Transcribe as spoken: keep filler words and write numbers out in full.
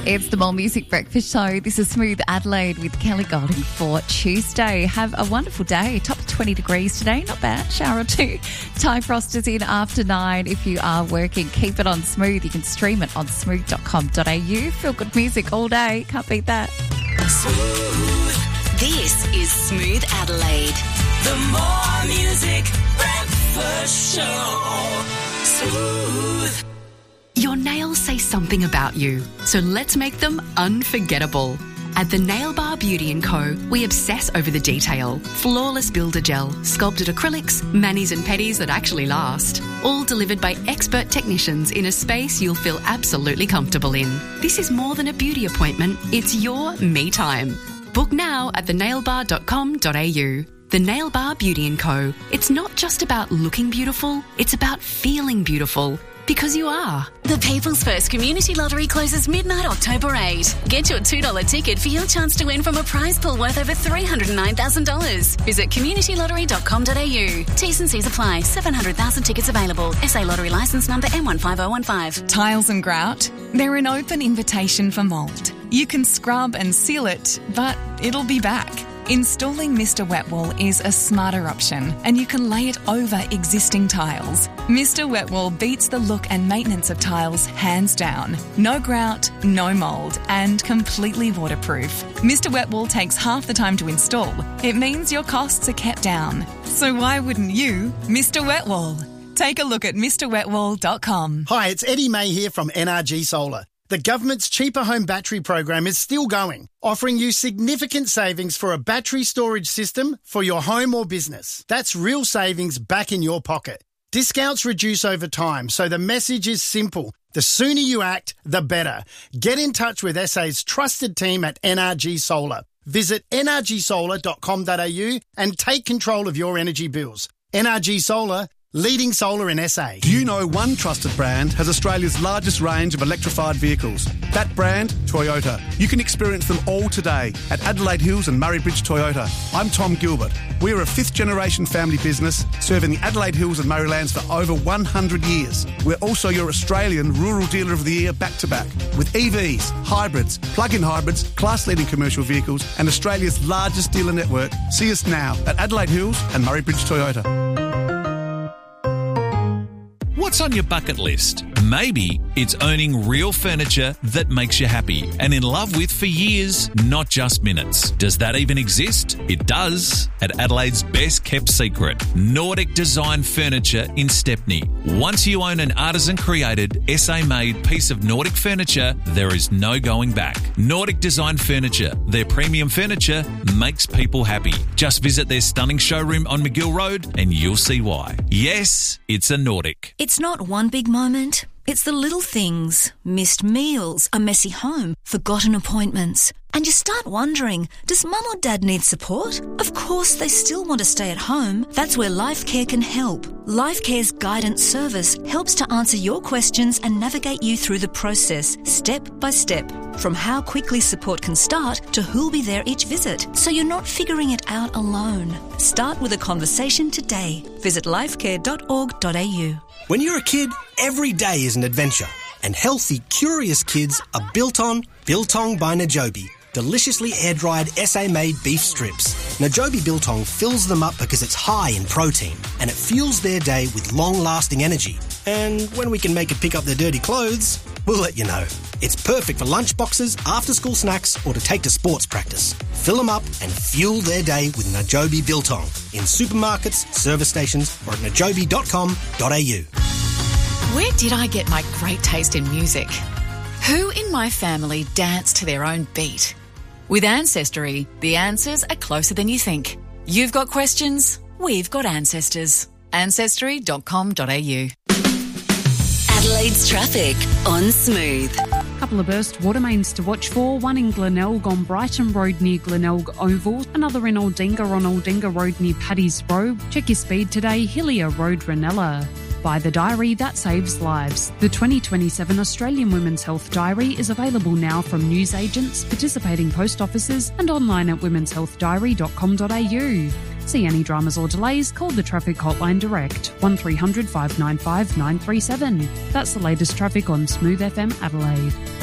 It's the More Music Breakfast Show. This is Smooth Adelaide with Kelly Golding for Tuesday. Have a wonderful day. Top twenty degrees today. Not bad. Shower or two. Ty Frost is in after nine. If you are working, keep it on Smooth. You can stream it on smooth dot com dot a u. Feel good music all day. Can't beat that. Smooth. This is Smooth Adelaide. The More Music Breakfast Show. Smooth. Your nails say something about you, so let's make them unforgettable. At the Nail Bar Beauty and Co, we obsess over the detail. Flawless builder gel, sculpted acrylics, manis and pedis that actually last. All delivered by expert technicians in a space you'll feel absolutely comfortable in. This is more than a beauty appointment, it's your me time. Book now at the nail bar dot com dot a u. The Nail Bar Beauty and Co. It's not just about looking beautiful, it's about feeling beautiful. Because you are. The People's First Community Lottery closes midnight October eighth. Get your two dollars ticket for your chance to win from a prize pool worth over three hundred nine thousand dollars. Visit community lottery dot com dot a u. T's and C's apply. seven hundred thousand tickets available. S A Lottery licence number M one five oh one five. Tiles and grout, they're an open invitation for mould. You can scrub and seal it, but it'll be back. Installing Mister Wet Wool is a smarter option, and you can lay it over existing tiles. Mister Wet Wool beats the look and maintenance of tiles hands down. No grout, no mould, and completely waterproof. Mister Wet Wool takes half the time to install. It means your costs are kept down. So why wouldn't you, Mister Wet Wool? Take a look at Mr wet wool dot com. Hi, it's Eddie May here from N R G Solar. The government's Cheaper Home Battery program is still going, offering you significant savings for a battery storage system for your home or business. That's real savings back in your pocket. Discounts reduce over time, so the message is simple. The sooner you act, the better. Get in touch with S A's trusted team at N R G Solar. Visit n r g solar dot com dot a u and take control of your energy bills. N R G Solar, leading solar in S A. Do you know one trusted brand has Australia's largest range of electrified vehicles? That brand, Toyota. You can experience them all today at Adelaide Hills and Murray Bridge Toyota. I'm Tom Gilbert. We're a fifth generation family business serving the Adelaide Hills and Murraylands for over one hundred years. We're also your Australian Rural Dealer of the Year back to back with E Vs, hybrids, plug-in hybrids, class-leading commercial vehicles and Australia's largest dealer network. See us now at Adelaide Hills and Murray Bridge Toyota. What's on your bucket list? Maybe it's owning real furniture that makes you happy and in love with for years, not just minutes. Does that even exist? It does. At Adelaide's best kept secret, Nordic Design Furniture in Stepney. Once you own an artisan created, S A made piece of Nordic furniture, there is no going back. Nordic Design Furniture. Their premium furniture makes people happy. Just visit their stunning showroom on McGill Road and you'll see why. Yes, it's a Nordic. It's not one big moment. It's the little things. Missed meals, a messy home, forgotten appointments. And you start wondering, does mum or dad need support? Of course they still want to stay at home. That's where LifeCare can help. LifeCare's guidance service helps to answer your questions and navigate you through the process, step by step. From how quickly support can start to who'll be there each visit, so you're not figuring it out alone. Start with a conversation today. Visit lifecare dot org dot a u. When you're a kid, every day is an adventure. And healthy, curious kids are built on Biltong by Najobi. Deliciously air-dried S A-made beef strips. Najobi Biltong fills them up because it's high in protein and it fuels their day with long-lasting energy. And when we can make it pick up their dirty clothes, we'll let you know. It's perfect for lunchboxes, after-school snacks or to take to sports practice. Fill them up and fuel their day with Najobi Biltong in supermarkets, service stations or at najobi dot com dot a u. Where did I get my great taste in music? Who in my family dance to their own beat? With Ancestry, the answers are closer than you think. You've got questions, we've got ancestors. ancestry dot com dot a u. Adelaide's traffic on Smooth. Couple of burst water mains to watch for, one in Glenelg on Brighton Road near Glenelg Oval, another in Aldinga on Aldinga Road near Paddy's Row. Check your speed today, Hillier Road, Ranella. By the diary that saves lives. The twenty twenty-seven Australian Women's Health Diary is available now from newsagents, participating post offices and online at womens health diary dot com dot a u. See any dramas or delays, call the traffic hotline direct, one three hundred five nine five nine three seven. That's the latest traffic on Smooth F M Adelaide.